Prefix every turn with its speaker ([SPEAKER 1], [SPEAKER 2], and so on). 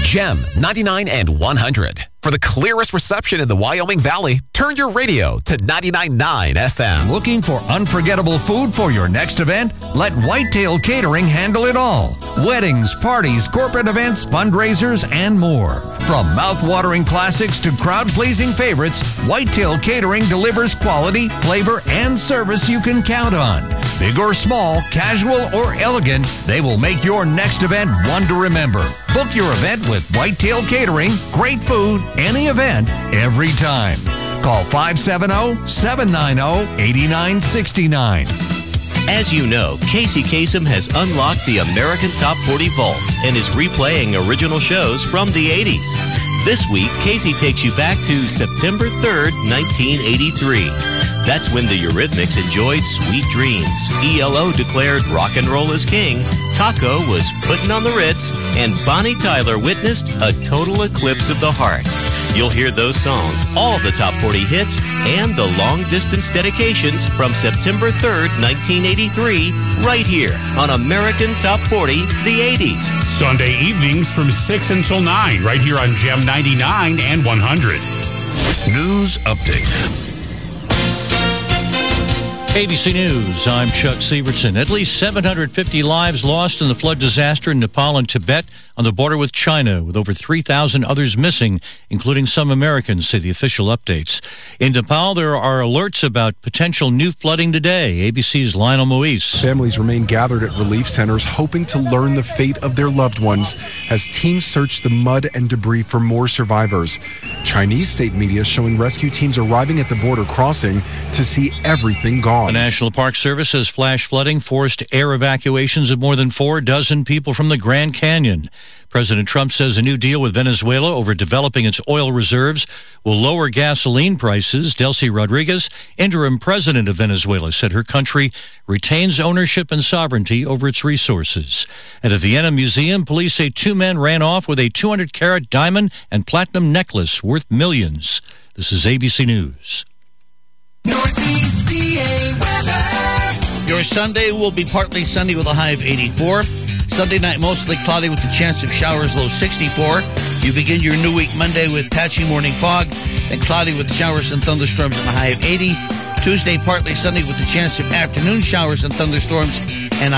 [SPEAKER 1] Gem 99 and 100. For the clearest reception in the Wyoming Valley, turn your radio to 99.9 FM.
[SPEAKER 2] Looking for unforgettable food for your next event? Let Whitetail Catering handle it all. Weddings, parties, corporate events, fundraisers, and more. From mouth-watering classics to crowd-pleasing favorites, Whitetail Catering delivers quality, flavor, and service you can count on. Big or small, casual or elegant, they will make your next event one to remember. Book your event with Whitetail Catering. Great food, any event, every time. Call 570-790-8969.
[SPEAKER 3] As you know, Casey Kasem has unlocked the American Top 40 Vaults and is replaying original shows from the 80s. This week, Casey takes you back to September 3rd, 1983. That's when the Eurythmics enjoyed Sweet Dreams, ELO declared rock and roll is king, Taco was putting on the Ritz, and Bonnie Tyler witnessed a total eclipse of the heart. You'll hear those songs, all of the top 40 hits, and the long-distance dedications from September 3rd, 1983, right here on American Top 40, the 80s.
[SPEAKER 4] Sunday evenings from 6 until 9, right here on Gem 99 and 100.
[SPEAKER 2] News Update.
[SPEAKER 5] ABC News, I'm Chuck Severson. At least 750 lives lost in the flood disaster in Nepal and Tibet on the border with China, with over 3,000 others missing, including some Americans, say the official updates. In Nepal, there are alerts about potential new flooding today. ABC's Lionel Moise.
[SPEAKER 6] Families remain gathered at relief centers, hoping to learn the fate of their loved ones as teams search the mud and debris for more survivors. Chinese state media showing rescue teams arriving at the border crossing to see everything gone.
[SPEAKER 5] The National Park Service says flash flooding forced air evacuations of more than 4 dozen people from the Grand Canyon. President Trump says a new deal with Venezuela over developing its oil reserves will lower gasoline prices. Delcy Rodriguez, interim president of Venezuela, said her country retains ownership and sovereignty over its resources. And at the Vienna Museum, police say 2 men ran off with a 200-carat diamond and platinum necklace worth millions. This is ABC News.
[SPEAKER 7] Northeast PA weather.
[SPEAKER 8] Your Sunday will be partly sunny with a high of 84. Sunday night mostly cloudy with the chance of showers, low 64. You begin your new week Monday with patchy morning fog, then cloudy with showers and thunderstorms and a high of 80. Tuesday partly sunny with the chance of afternoon showers and thunderstorms and a